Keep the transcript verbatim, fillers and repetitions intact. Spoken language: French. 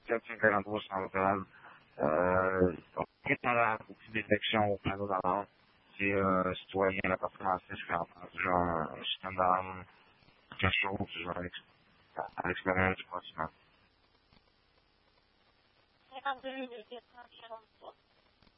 quelqu'un qui est en droit central, euh, on est dans la petite détection au panneau d'alerte. C'est un citoyen, la partie française qui a entendu un système d'alarme, quelque chose, genre, à l'extérieur du bâtiment. cinquante-deux minutes et trente secondes.